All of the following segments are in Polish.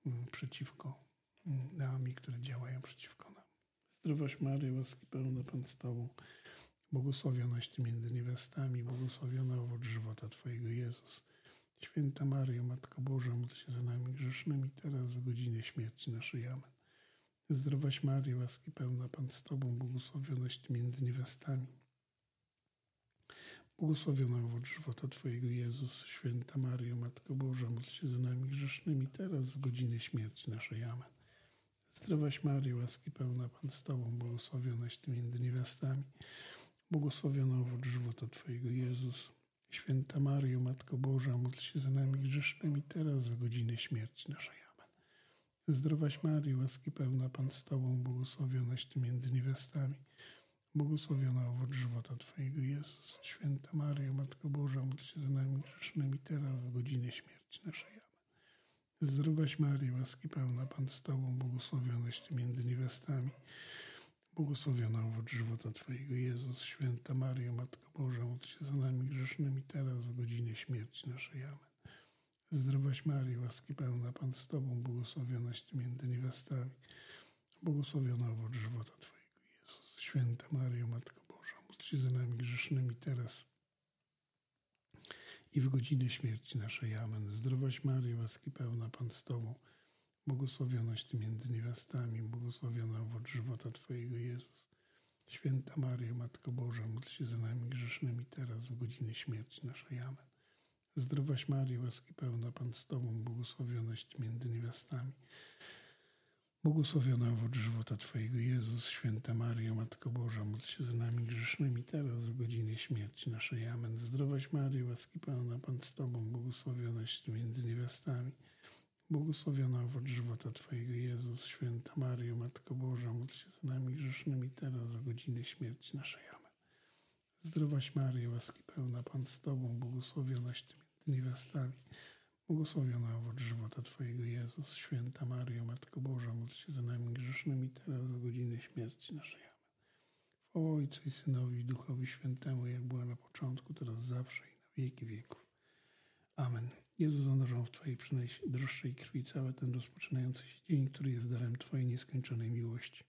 przeciwko nam i które działają przeciwko nam. Zdrowaś Maryjo, łaski pełna, Pan z Tobą, błogosławionaś Ty między niewiastami, błogosławiony owoc żywota Twojego, Jezus. Święta Maryjo, Matko Boża, módl się za nami grzesznymi, teraz w godzinie śmierci naszej. Amen. Zdrowaś Maryjo, łaski pełna, Pan z Tobą, błogosławionaś Ty między niewiastami, błogosławiony owoc żywota Twojego, Jezus. Święta Maryjo, Matko Boża, módl się za nami grzesznymi, teraz w godzinie śmierci naszej. Amen. Zdrowaś Maryjo, łaski pełna, Pan z Tobą, błogosławionaś Ty między niewiastami, błogosławiony owoc żywota Twojego, Jezus. Święta Maryjo, Matko Boża, módl się za nami grzesznymi, teraz w godzinie śmierci naszej. Amen. Zdrowaś Maryjo, łaski pełna, Pan z Tobą, błogosławionaś Ty między niewiastami, błogosławiony owoc żywota Twojego, Jezus. Święta Maryjo, Matko Boża, módl się za nami grzesznymi, teraz w godzinie śmierci naszej. Amen. Zdrowaś Maryjo, łaski pełna, Pan z Tobą, błogosławionaś Ty między niewiastami, błogosławiony owoc żywota Twojego, Jezus. Święta Maryjo, Matko Boża, módl się za nami grzesznymi, teraz w godzinie śmierci naszej. Amen. Zdrowaś Maryjo, łaski pełna, Pan z Tobą, błogosławionaś Ty między niewiastami, błogosławiony owoc żywota Twojego, Jezus. Święta Maryjo, Matko Boża, módl się za nami grzesznymi, teraz i w godzinę śmierci naszej. Amen. Zdrowaś Maryjo, łaski pełna, Pan z Tobą, błogosławionaś Ty między niewiastami, błogosławiony owoc żywota Twojego, Jezus. Święta Maryjo, Matko Boża, módl się za nami grzesznymi, teraz w godzinę śmierci naszej. Amen. Zdrowaś Maryjo, łaski pełna, Pan z Tobą, błogosławionaś Ty między niewiastami, błogosławiony owoc żywota Twojego, Jezus. Święta Maryjo, Matko Boża, módl się za nami grzesznymi, teraz w godzinie śmierci naszej. Amen. Zdrowaś Maryjo, łaski pełna, Pan z Tobą, błogosławionaś Ty między niewiastami, błogosławiony owoc żywota Twojego, Jezus. Święta Maryjo, Matko Boża, módl się za nami grzesznymi, teraz w godzinie śmierci naszej. Amen. Zdrowaś Maryjo, łaski pełna, Pan z Tobą, błogosławionaś Ty między niewiastami, błogosławiony owoc żywota Twojego, Jezus. Święta Maryjo, Matko Boża, módl się za nami grzesznymi, teraz w godzinie śmierci naszej. Amen. Chwała Ojcu i Synowi i Duchowi Świętemu, jak była na początku, teraz zawsze i na wieki wieków. Amen. Jezu, zanurzam w Twojej najdroższej krwi cały ten rozpoczynający się dzień, który jest darem Twojej nieskończonej miłości.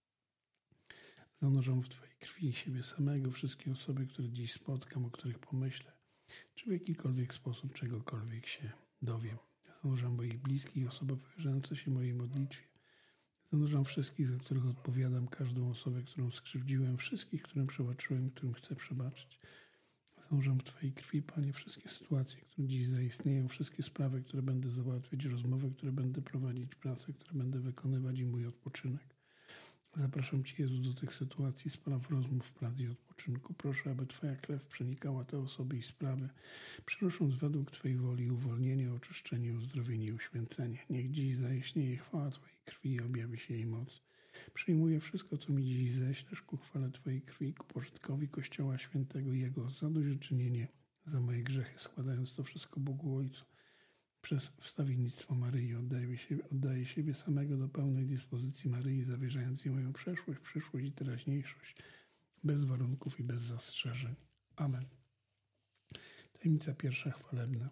Zanurzam w Twojej krwi siebie samego, wszystkie osoby, które dziś spotkam, o których pomyślę, czy w jakikolwiek sposób czegokolwiek się dowiem. Zanurzam moich bliskich i osoby powierzające się mojej modlitwie. Zanurzam wszystkich, za których odpowiadam, każdą osobę, którą skrzywdziłem, wszystkich, którym przebaczyłem, którym chcę przebaczyć. Zanurzam w Twojej krwi, Panie, wszystkie sytuacje, które dziś zaistnieją, wszystkie sprawy, które będę załatwiać, rozmowy, które będę prowadzić, pracę, które będę wykonywać i mój odpoczynek. Zapraszam Cię, Jezu, do tych sytuacji, spraw, rozmów, prac i odpoczynku. Proszę, aby Twoja krew przenikała te osoby i sprawy, przynosząc według Twojej woli uwolnienie, oczyszczenie, uzdrowienie i uświęcenie. Niech dziś zajaśnieje chwała Twojej krwi i objawi się jej moc. Przyjmuję wszystko, co mi dziś ześlesz ku chwale Twojej krwi, ku pożytkowi Kościoła Świętego i Jego zadośćuczynienie za moje grzechy, składając to wszystko Bogu Ojcu. Przez wstawiennictwo Maryi oddaję siebie samego do pełnej dyspozycji Maryi, zawierzając jej moją przeszłość, przyszłość i teraźniejszość, bez warunków i bez zastrzeżeń. Amen. Tajemnica pierwsza chwalebna.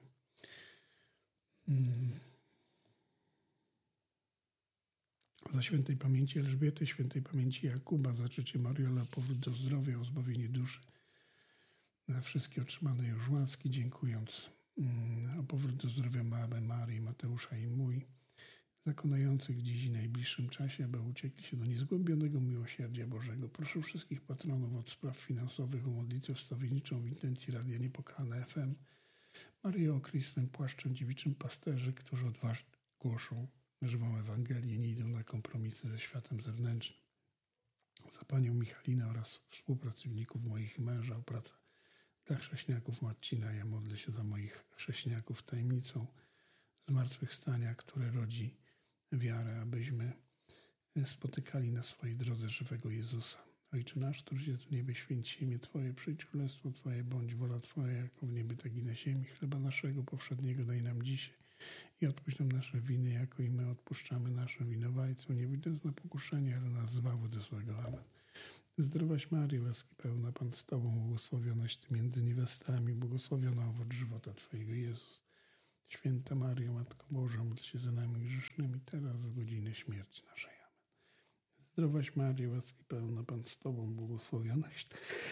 Za świętej pamięci Elżbiety, świętej pamięci Jakuba, za życie Mariola, powrót do zdrowia, o zbawienie duszy, za wszystkie otrzymane już łaski, dziękując o powrót do zdrowia mamy Marii, Mateusza i mój, zakonających dziś i najbliższym czasie, aby uciekli się do niezgłębionego miłosierdzia Bożego. Proszę wszystkich patronów od spraw finansowych o modlitwę wstawienniczą w intencji Radia Niepokalane FM. Maryjo, okryj swym płaszczem dziewiczym pasterzy, którzy odważnie głoszą żywą Ewangelię, nie idą na kompromisy ze światem zewnętrznym. Za Panią Michalinę oraz współpracowników moich i męża o pracę dla chrześniaków Marcina. Ja modlę się za moich chrześniaków tajemnicą zmartwychwstania, które rodzi wiarę, abyśmy spotykali na swojej drodze żywego Jezusa. Ojcze nasz, któryś jest w niebie, święć się imię Twoje, przyjdź królestwo Twoje, bądź wola Twoja, jako w niebie, tak i na ziemi. Chleba naszego powszedniego daj nam dzisiaj i odpuść nam nasze winy, jako i my odpuszczamy naszym winowajcom. Nie wódź nas na pokuszenie, ale nas zbaw od złego. Amen. Zdrowaś Maryjo, łaski pełna, Pan z Tobą, błogosławionaś Ty między niewiastami, błogosławiona owoc żywota Twojego, Jezus. Święta Maryjo, Matko Boża, módl się za nami grzesznymi, teraz w godzinę śmierci naszej. Amen. Zdrowaś Maryjo, łaski pełna, Pan z Tobą, błogosławionaś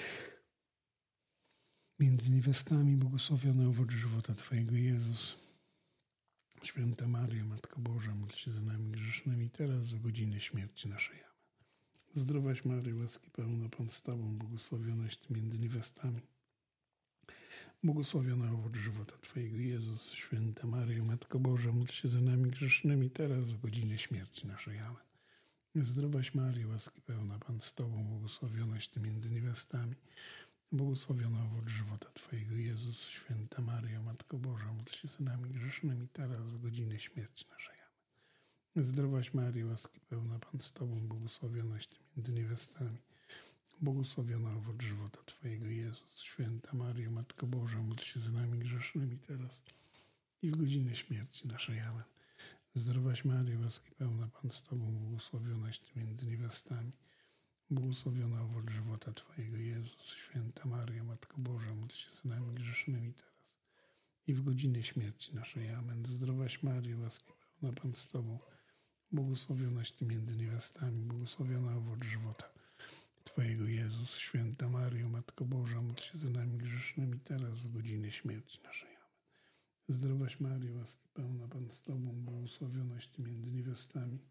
między niewiastami, błogosławiony owoc żywota Twojego, Jezus. Święta Maryjo, Matko Boża, módl się za nami grzesznymi, teraz w godzinę śmierci naszej. Amen. Zdrowaś Maryjo, łaski pełna, Pan z Tobą, błogosławionaś Ty między niewiastami. Błogosławiony owoc żywota Twojego, Jezus. Święta Maryjo, Matko Boża, módl się za nami grzesznymi, teraz w godzinę śmierci naszej. Amen. Zdrowaś Maryjo, łaski pełna, Pan z Tobą, błogosławionaś Ty między niewiastami. Błogosławiony owoc żywota Twojego, Jezus. Święta Maryjo, Matko Boża, módl się za nami grzesznymi, teraz w godzinę śmierci naszej. Amen. Zdrowaś Maryjo, łaski pełna, Pan z Tobą, błogosławionaś Ty między niewiastami. Błogosławiony owoc żywota Twojego, Jezus. Święta Maryjo, Matko Boża, módl się za nami grzesznymi teraz i w godzinę śmierci naszej. Amen. Zdrowaś Maryjo, łaski pełna, Pan z Tobą, błogosławionaś Ty między niewiastami. Błogosławiony owoc żywota Twojego, Jezus. Święta Maryjo, Matko Boża, módl się za nami grzesznymi teraz i w godzinę śmierci naszej. Amen. Zdrowaś Maryjo, łaski pełna, Pan z Tobą, błogosławionaś Ty między niewiastami. Błogosławiony owoc żywota Twojego, Jezus. Święta Maryjo, Matko Boża, módl się za nami grzesznymi teraz w godzinę śmierci naszej. Amen. Zdrowaś Maryjo, łaski pełna, Pan z Tobą, błogosławionaś Ty między niewiastami.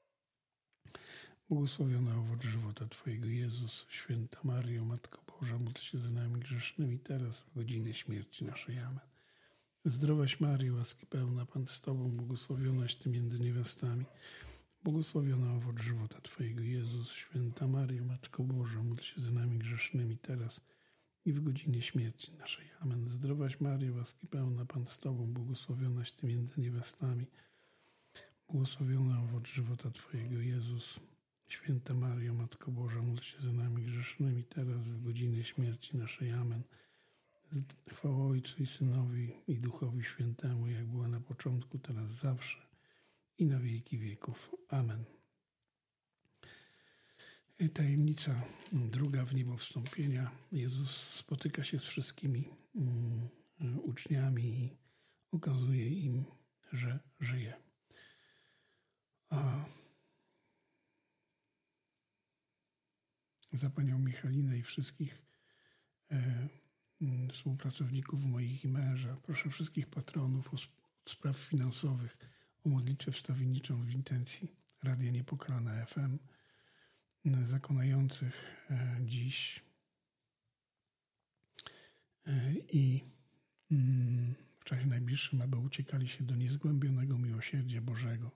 Błogosławiony owoc żywota Twojego, Jezus. Święta Maryjo, Matko Boża, módl się za nami grzesznymi teraz w godzinę śmierci naszej. Amen. Zdrowaś Maryjo, łaski pełna, Pan z Tobą, błogosławionaś Ty między niewiastami. Błogosławiony owoc żywota Twojego, Jezus. Święta Maryjo, Matko Boża, módl się za nami grzesznymi teraz i w godzinę śmierci naszej. Amen. Zdrowaś Maryjo, łaski pełna, Pan z Tobą, błogosławionaś Ty między niewiastami. Błogosławiony owoc żywota Twojego, Jezus. Święta Maryjo, Matko Boża, módl się za nami grzesznymi teraz w godzinę śmierci naszej. Amen. Chwała Ojcu i Synowi i Duchowi Świętemu, jak była na początku, teraz zawsze i na wieki wieków. Amen. Tajemnica druga w niebo wstąpienia. Jezus spotyka się z wszystkimi uczniami i okazuje im, że żyje. A za Panią Michalinę i wszystkich współpracowników moich i męża, proszę wszystkich patronów od spraw finansowych o modlitwę wstawienniczą w intencji Radia Niepokalana FM, zakonających dziś i w czasie najbliższym, aby uciekali się do niezgłębionego miłosierdzia Bożego.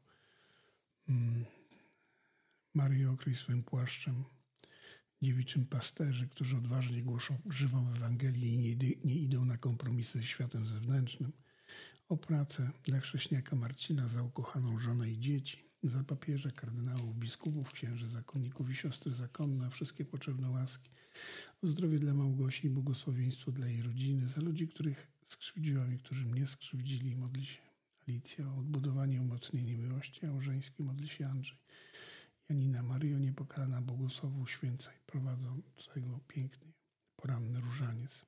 Maryjo, okryj swym płaszczem dziewiczym pasterzy, którzy odważnie głoszą żywą Ewangelię i nie idą na kompromisy ze światem zewnętrznym. O pracę dla chrześniaka Marcina za ukochaną żonę i dzieci, za papieża, kardynałów, biskupów, księży, zakonników i siostry zakonne, wszystkie potrzebne łaski. O zdrowie dla Małgosi i błogosławieństwo dla jej rodziny, za ludzi, których skrzywdziłam i którzy mnie skrzywdzili. Modli się Alicja o odbudowanie i umocnienie miłości, a o żeńskie modli się Andrzej. Janina, Maryjo Niepokalana, błogosławu uświęcaj prowadzącego piękny poranny różaniec.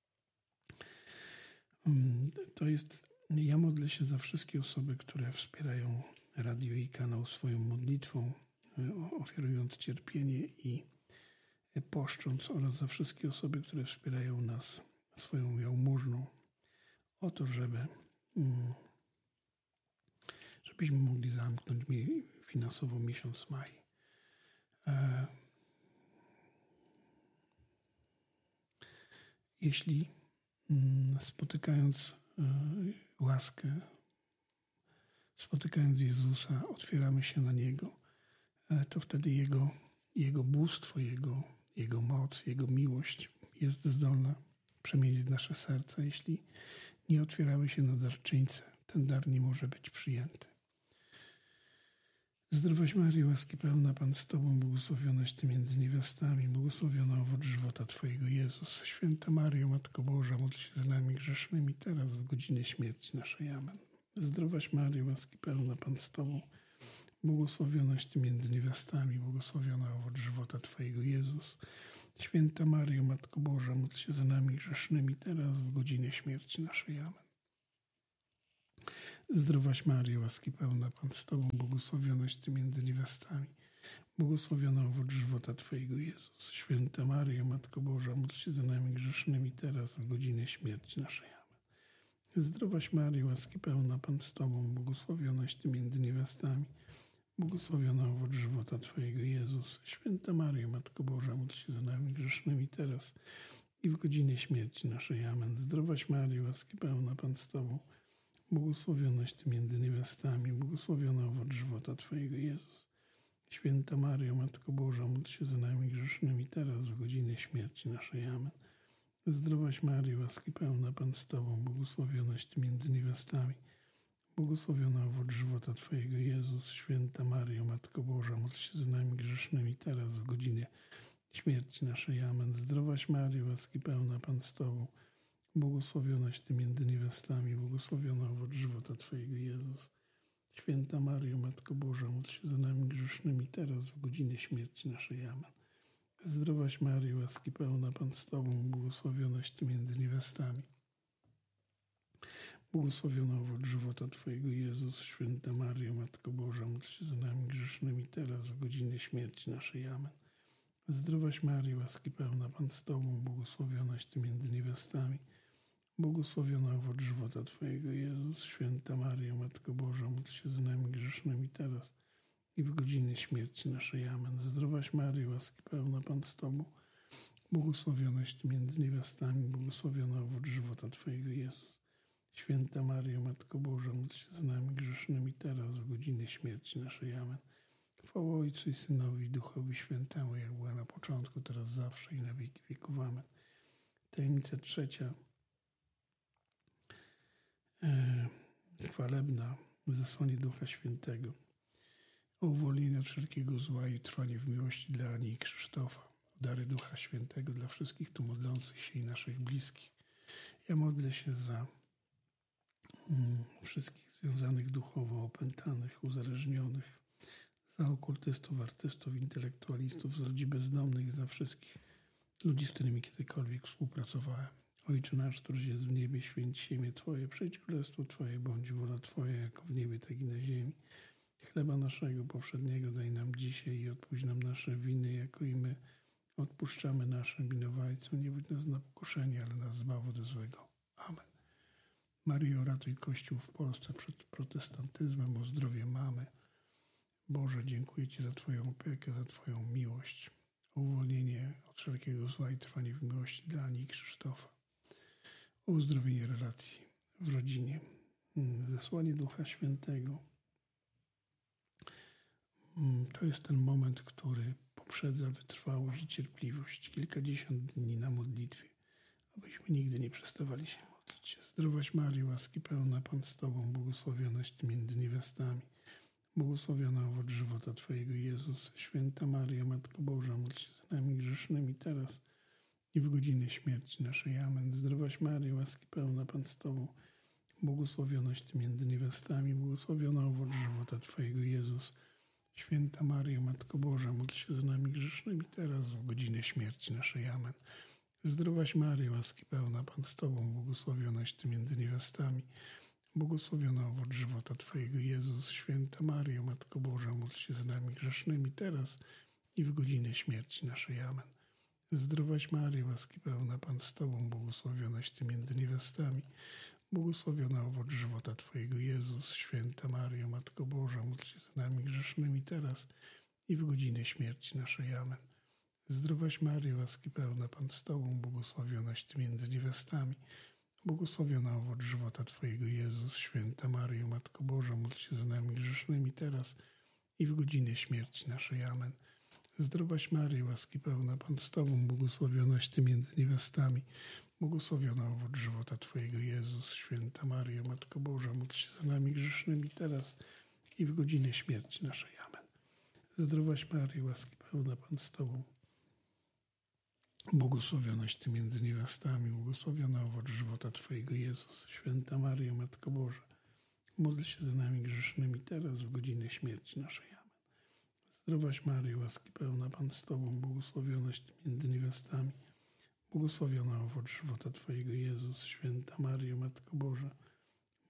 To jest, ja modlę się za wszystkie osoby, które wspierają radio i kanał swoją modlitwą, ofiarując cierpienie i poszcząc, oraz za wszystkie osoby, które wspierają nas swoją jałmużną, o to, żebyśmy mogli zamknąć finansowo miesiąc maj. Jeśli spotykając łaskę, spotykając Jezusa, otwieramy się na Niego, to wtedy Jego bóstwo, Jego moc, Jego miłość jest zdolna przemienić nasze serca. Jeśli nie otwieramy się na darczyńcę, ten dar nie może być przyjęty. Zdrowaś Maryjo, łaski pełna, Pan z Tobą, błogosławionaś Ty między niewiastami, błogosławiony owoc żywota Twojego, Jezus. Święta Maryjo, Matko Boża, módl się za nami grzesznymi, teraz w godzinę śmierci naszej. Amen. Zdrowaś Maryjo, łaski pełna, Pan z Tobą, błogosławionaś Ty między niewiastami, błogosławiony owoc żywota Twojego, Jezus. Święta Maryjo, Matko Boża, módl się za nami grzesznymi, teraz w godzinę śmierci naszej. Amen. Zdrowaś Maryjo, łaski pełna, Pan z Tobą, błogosławionaś Ty między niewiastami. Błogosławiony owoc żywota Twojego, Jezus. Święta Maryjo, Matko Boża, módl się za nami grzesznymi, teraz w godzinę śmierci naszej. Amen. Zdrowaś Maryjo, łaski pełna, Pan z Tobą, błogosławionaś Ty między niewiastami. Błogosławiony owoc żywota Twojego, Jezus. Święta Maryjo, Matko Boża, módl się za nami grzesznymi, teraz i w godzinę śmierci naszej. Amen. Zdrowaś Maryjo, łaski pełna, Pan z Tobą, błogosławionaś Ty między niewiastami, błogosławiony owoc żywota Twojego, Jezus. Święta Maryjo, Matko Boża, módl się za nami grzesznymi, teraz w godzinę śmierci naszej. Amen. Zdrowaś Maryjo, łaski pełna, Pan z Tobą, błogosławionaś Ty między niewiastami, błogosławiony owoc żywota Twojego, Jezus. Święta Maryjo, Matko Boża, módl się za nami grzesznymi, teraz w godzinę śmierci naszej. Amen. Zdrowaś Maryjo, łaski pełna, Pan z Tobą, błogosławionaś Ty między niewiastami, błogosławiony owoc żywota Twojego, Jezus. Święta Maryjo, Matko Boża, módl się za nami grzesznymi, teraz w godzinę śmierci naszej. Amen. Zdrowaś Maryjo, łaski pełna, Pan z Tobą, błogosławionaś Ty między niewiastami. Błogosławiony owoc żywota Twojego, Jezus. Święta Maryjo, Matko Boża, módl się za nami grzesznymi, teraz w godzinę śmierci naszej. Amen. Zdrowaś Maryjo, łaski pełna, Pan z Tobą, błogosławionaś Ty między niewiastami. Błogosławiony owoc żywota Twojego, Jezus. Święta Maryjo, Matko Boża, módl się za nami grzesznymi, teraz i w godzinę śmierci naszej. Amen. Zdrowaś Maryjo, łaski pełna, Pan z Tobą, błogosławionaś Ty między niewiastami, błogosławiony owoc żywota Twojego, Jezus. Święta Maryjo, Matko Boża, módl się za nami grzesznymi, teraz w godzinę śmierci naszej. Amen. Chwała Ojcu i Synowi i Duchowi Świętemu, jak była na początku, teraz zawsze i na wieki wieków. Amen. Tajemnica trzecia. Chwalebna, zesłanie Ducha Świętego. O uwolnienie od wszelkiego zła i trwanie w miłości dla Ani i Krzysztofa. O dary Ducha Świętego dla wszystkich tu modlących się i naszych bliskich. Ja modlę się za wszystkich związanych duchowo, opętanych, uzależnionych, za okultystów, artystów, intelektualistów, za ludzi bezdomnych, za wszystkich ludzi, z którymi kiedykolwiek współpracowałem. Ojcze nasz, któryś jest w niebie, święć się imię Twoje, przyjdź królestwo Twoje, bądź wola Twoja, jako w niebie, tak i na ziemi. Chleba naszego powszedniego daj nam dzisiaj i odpuść nam nasze winy, jako i my odpuszczamy naszym winowajcom. Nie wódź nas na pokuszenie, ale nas zbaw od złego. Amen. Maryjo, ratuj Kościół w Polsce przed protestantyzmem, o zdrowie mamy. Boże, dziękuję Ci za Twoją opiekę, za Twoją miłość, o uwolnienie od wszelkiego zła i trwanie w miłości dla Ani i Krzysztofa, o uzdrowienie relacji w rodzinie, zesłanie Ducha Świętego. To jest ten moment, który poprzedza wytrwałość i cierpliwość, kilkadziesiąt dni na modlitwie, abyśmy nigdy nie przestawali się modlić. Zdrowaś Maryjo, łaski pełna, Pan z Tobą, błogosławionaś Ty między niewiastami. Błogosławiona owoc żywota Twojego, Jezus. Święta Maryjo, Matko Boża, módl się za nami grzesznymi, teraz i w godzinę śmierci naszej. Amen. Zdrowaś Maryjo, łaski pełna, Pan z Tobą, błogosławionaś Ty między niewiastami, błogosławiona owoc żywota Twojego, Jezus. Święta Maryjo, Matko Boża, módl się za nami grzesznymi, teraz w godzinę śmierci naszej. Amen. Zdrowaś Maryjo, łaski pełna, Pan z Tobą, błogosławionaś Ty między niewiastami, błogosławiona owoc żywota Twojego, Jezus. Święta Maryjo, Matko Boża, módl się za nami grzesznymi, teraz i w godzinę śmierci naszej. Amen. Zdrowaś Maryjo, łaski pełna, Pan z Tobą, błogosławionaś Ty między niewiastami, błogosławiona owoc żywota Twojego, Jezus. Święta Maryjo, Matko Boża, módl się za nami grzesznymi, teraz i w godzinę śmierci naszej. Amen. Zdrowaś Maryjo, łaski pełna, Pan z Tobą, błogosławionaś Ty między niewiastami, błogosławiona owoc żywota Twojego, Jezus. Święta Maryjo, Matko Boża, módl się za nami grzesznymi, teraz i w godzinę śmierci naszej. Amen. Zdrowaś Maryjo, łaski pełna, Pan z Tobą, błogosławionaś Ty między niewiastami, błogosławiona owoc żywota Twojego, Jezus. Święta Maryjo, Matko Boża, módl się za nami grzesznymi, teraz i w godzinę śmierci naszej. Amen. Zdrowaś Maryjo, łaski pełna, Pan z Tobą, błogosławionaś Ty między niewiastami, błogosławiona owoc żywota Twojego, Jezus. Święta Maryjo, Matko Boża, módl się za nami grzesznymi, teraz w godzinę śmierci naszej. Amen. Zdrowaś Maryjo, łaski pełna, Pan z Tobą, błogosławionaś Ty między niewiastami, błogosławiona owoc żywota Twojego, Jezus. Święta Maryjo, Matko Boża,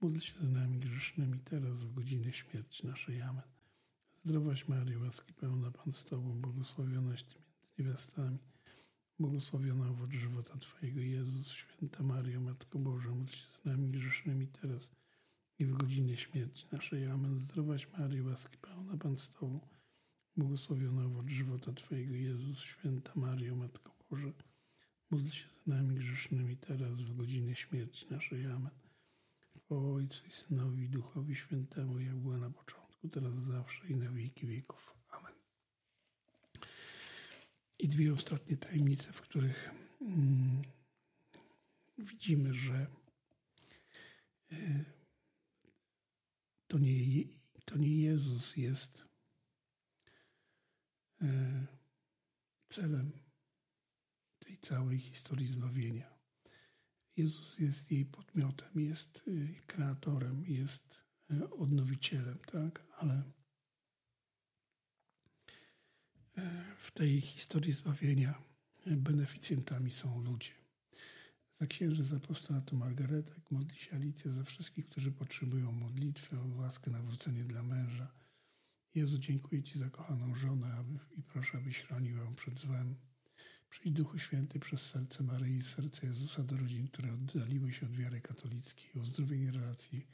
módl się za nami grzesznymi, teraz w godzinę śmierci naszej. Amen. Zdrowaś Maryjo, łaski pełna, Pan z Tobą, błogosławionaś Ty między niewiastami, błogosławiona owoc żywota Twojego, Jezus. Święta Maryjo, Matko Boża, módl się za nami grzesznymi, teraz i w godzinę śmierci naszej. Amen. Zdrowaś Maryjo, łaski pełna, Pan z Tobą, błogosławiona owoc żywota Twojego, Jezus. Święta Maryjo, Matko Boża, módl się za nami grzesznymi, teraz w godzinę śmierci naszej. Amen. Chwała Ojcu i Synowi i Duchowi Świętemu, jak była na początku, teraz zawsze i na wieki wieków. Amen. I dwie ostatnie tajemnice, w których widzimy, że to nie Jezus jest celem tej całej historii zbawienia. Jezus jest jej podmiotem, jest kreatorem, jest odnowicielem, tak? Ale w tej historii zbawienia beneficjentami są ludzie. Za księży z apostolatu Margaretek modli się Alicja za wszystkich, którzy potrzebują modlitwy o łaskę nawrócenie dla męża. Jezu, dziękuję Ci za kochaną żonę i proszę, abyś chronił ją przed złem. Przyjdź Duchu Święty przez serce Maryi i serce Jezusa do rodzin, które oddaliły się od wiary katolickiej, o uzdrowienie relacji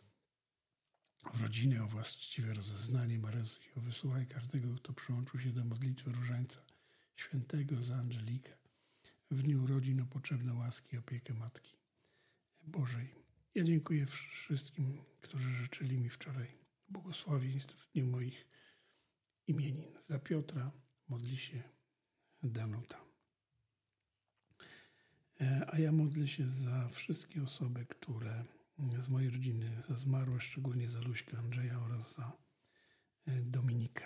w rodzinie, o właściwe rozeznanie. Maryjo, wysyłaj każdego, kto przyłączył się do modlitwy Różańca Świętego za Angelikę. W dniu urodzin o potrzebne łaski i opiekę Matki Bożej. Ja dziękuję wszystkim, którzy życzyli mi wczoraj błogosławieństw w dniu moich imienin. Za Piotra modli się Danuta. A ja modlę się za wszystkie osoby, które z mojej rodziny zmarły, szczególnie za Luśkę, Andrzeja oraz za Dominikę.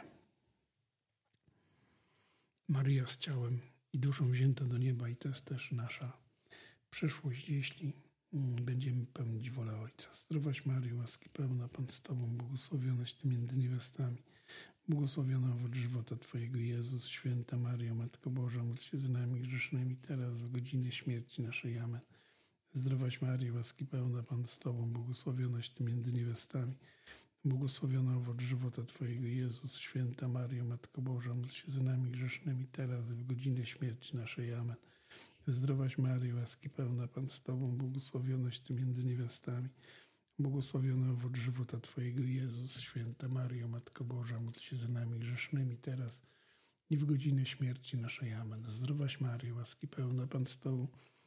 Maryja z ciałem i duszą wzięta do nieba i to jest też nasza przyszłość, jeśli będziemy pełnić wolę Ojca. Zdrowaś Maryjo, łaski pełna, Pan z Tobą, błogosławionaś Ty między niewiastami, błogosławiona owoc żywota Twojego, Jezus. Święta Maryjo, Matko Boża, módl się za nami grzesznymi, teraz w godzinę śmierci naszej. Amen. Zdrowaś Maryjo, łaski pełna, Pan z Tobą, błogosławionaś Ty między niewiastami, błogosławiona owoc żywota Twojego, Jezus. Święta Maryjo, Matko Boża, módl się za nami grzesznymi, teraz w godzinę śmierci naszej. Amen. Zdrowaś Maryjo, łaski pełna, Pan z Tobą, błogosławionaś Ty między niewiastami, błogosławiona owoc żywota Twojego, Jezus. Święta Maryjo, Matko Boża, módl się za nami grzesznymi, teraz i w godzinę śmierci naszej. Amen. Zdrowaś Maryjo, łaski pełna, Pan z Tobą,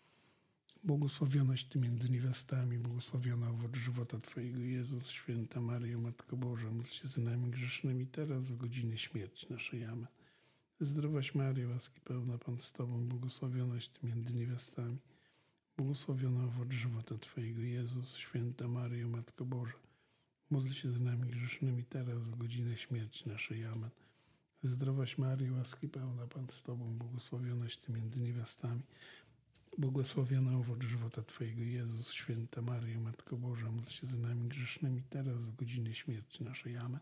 błogosławionaś Ty między niewiastami, błogosławiona owoc żywota Twojego, Jezus. Święta Maryjo, Matko Boża, módl się za nami grzesznymi, teraz w godzinę śmierci naszej. Amen. Zdrowaś Maryjo, łaski pełna, Pan z Tobą, błogosławionaś Ty między niewiastami, błogosławiona owoc żywota Twojego, Jezus. Święta Maryjo, Matko Boża, módl się za nami grzesznymi, teraz w godzinę śmierci naszej. Amen. Zdrowaś Maryjo, łaski pełna, Pan z Tobą, błogosławionaś Ty między niewiastami, błogosławiona owoc żywota Twojego, Jezus. Święta Maryjo, Matko Boża, módl się za nami grzesznymi, teraz w godzinę śmierci naszej. Amen.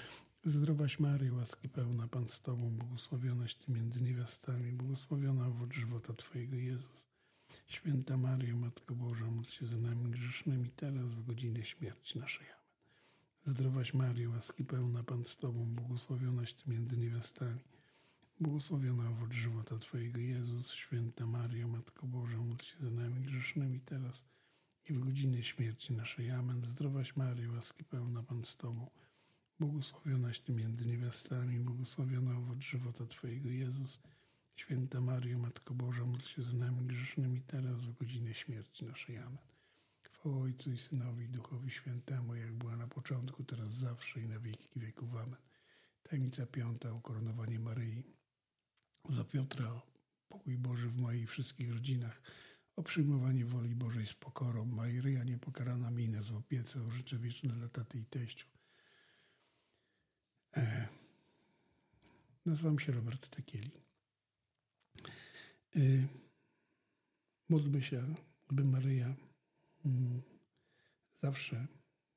Zdrowaś Maryjo, łaski pełna, Pan z Tobą, błogosławionaś Ty między niewiastami, błogosławiona owoc żywota Twojego, Jezus. Święta Maryjo, Matko Boża, módl się za nami grzesznymi, teraz w godzinę śmierci naszej. Amen. Zdrowaś Maryjo, łaski pełna, Pan z Tobą, błogosławionaś Ty między niewiastami, błogosławiona owoc żywota Twojego, Jezus. Święta Maryjo, Matko Boża, módl się za nami grzesznymi, teraz i w godzinę śmierci naszej. Amen. Zdrowaś Maryjo, łaski pełna, Pan z Tobą, błogosławionaś Ty między niewiastami, błogosławiona owoc żywota Twojego, Jezus. Święta Maryjo, Matko Boża, módl się za nami grzesznymi, teraz w godzinę śmierci naszej. Amen. Chwała Ojcu i Synowi i Duchowi Świętemu, jak była na początku, teraz zawsze i na wieki wieków. Amen. Tajemnica piąta, ukoronowanie Maryi. Za Piotra, o pokój Boży w mojej i wszystkich rodzinach, o przyjmowanie woli Bożej z pokorą. Maryja niepokarana minę z opiece, o życie wieczne dla taty i teściu. Nazywam się Robert Tekieli. Módlmy się, aby Maryja zawsze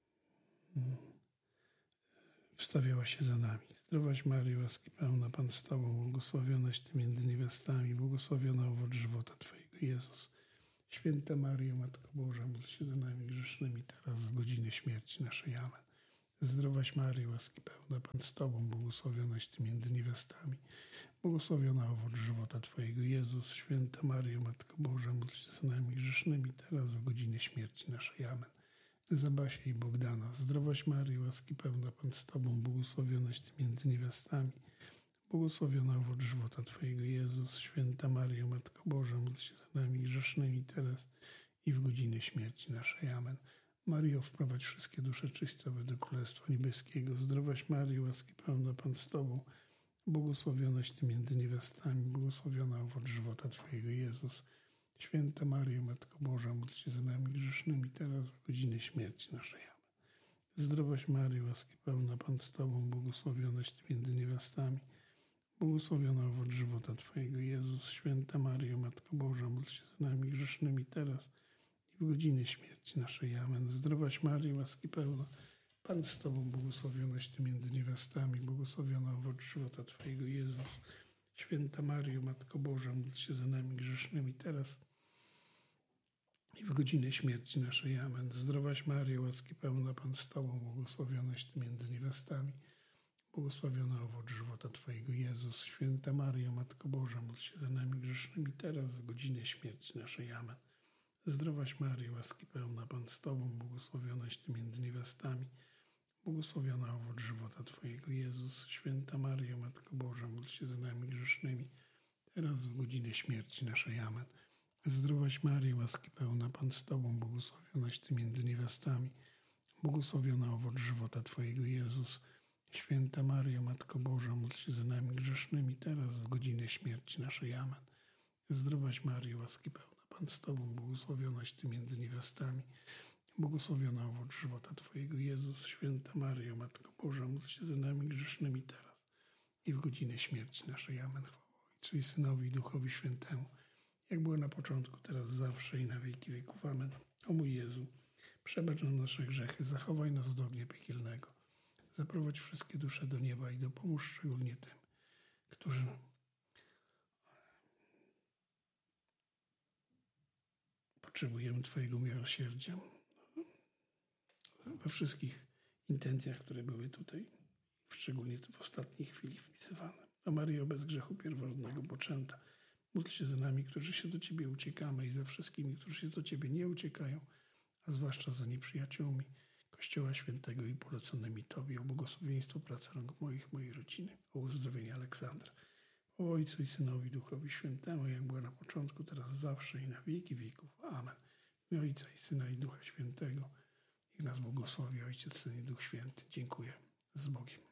wstawiała się za nami. Zdrowaś Maryjo, łaski pełna, Pan z Tobą, błogosławionaś Ty między niewiastami, błogosławiona owoc żywota Twojego, Jezus. Święta Maryjo, Matko Boża, módl się za nami grzesznymi, teraz w godzinę śmierci naszej. Amen. Zdrowaś Maryjo, łaski pełna, Pan z Tobą, błogosławionaś Ty między niewiastami, błogosławiona owoc żywota Twojego, Jezus. Święta Maryjo, Matko Boża, módl się za nami grzesznymi, teraz w godzinę śmierci naszej. Amen. Za Basię i Bogdana. Zdrowaś Maryjo, łaski pełna, Pan z Tobą, błogosławionaś Ty między niewiastami, błogosławiona owoc żywota Twojego, Jezus. Święta Maryjo, Matko Boża, módl się za nami grzesznymi, teraz i w godzinę śmierci naszej. Amen. Maryjo, wprowadź wszystkie dusze czystowe do Królestwa Niebieskiego. Zdrowaś Maryjo, łaski pełna, Pan z Tobą, błogosławionaś Ty między niewiastami, błogosławiona owoc żywota Twojego, Jezus. Święta Maryjo, Matko Boża, módl się za nami grzesznymi, teraz w godzinę śmierci naszej. Amen. Zdrowaś Maryjo, łaski pełna, Pan z Tobą, błogosławionaś Ty między niewiastami, błogosławiona owoc żywota Twojego, Jezus. Święta Maryjo, Matko Boża, módl się za nami grzesznymi, teraz i w godzinę śmierci naszej. Amen. Zdrowaś Maryjo, łaski pełna, Pan z Tobą, błogosławionaś Ty między niewiastami, błogosławiona owoc żywota Twojego, Jezus. Święta Maryjo, Matko Boża, módl się za nami grzesznymi, teraz i w godzinę śmierci naszej. Amen. Zdrowaś Maryjo, łaski pełna, Pan z Tobą, błogosławionaś Ty między niewiastami, błogosławiona owoc żywota Twojego, Jezus. Święta Maryjo, Matko Boża, módl się za nami grzesznymi, teraz w godzinę śmierci naszej. Amen. Zdrowaś Maryjo, łaski pełna, Pan z Tobą, błogosławionaś Ty między niewiastami, błogosławiona owoc żywota Twojego, Jezus. Święta Maryjo, Matko Boża, módl się za nami grzesznymi, teraz w godzinę śmierci naszej. Amen. Zdrowaś Maryjo, łaski pełna, Pan z Tobą, błogosławionaś Ty między niewiastami, błogosławiona owoc żywota Twojego, Jezus. Święta Maryjo, Matko Boża, módl się za nami grzesznymi, teraz w godzinę śmierci naszej. Amen. Zdrowaś Maryjo, łaski pełna, Pan z Tobą, błogosławionaś Ty między niewiastami, błogosławiona owoc żywota Twojego, Jezus. Święta Maryjo, Matko Boża, módl się za nami grzesznymi, teraz i w godzinę śmierci naszej. Amen. Chwała Ojcu i Synowi i Duchowi Świętemu, jak było na początku, teraz, zawsze i na wieki wieków. Amen. O mój Jezu, przebacz nam nasze grzechy, zachowaj nas od ognia piekielnego, zaprowadź wszystkie dusze do nieba i dopomóż szczególnie tym, którzy potrzebujemy Twojego miłosierdzia we wszystkich intencjach, które były tutaj, szczególnie w ostatniej chwili wpisywane. O Maryjo, bez grzechu pierworodnego poczęta, módl się za nami, którzy się do Ciebie uciekamy, i za wszystkimi, którzy się do Ciebie nie uciekają, a zwłaszcza za nieprzyjaciółmi Kościoła Świętego i poleconymi Tobie, o błogosławieństwo pracy rąk moich, mojej rodziny, o uzdrowienie Aleksandra. O Ojcu i Synowi, Duchowi Świętemu, jak była na początku, teraz, zawsze i na wieki wieków. Amen. W imię Ojca i Syna i Ducha Świętego, niech nas błogosławi Ojciec, Syn i Duch Święty. Dziękuję. Z Bogiem.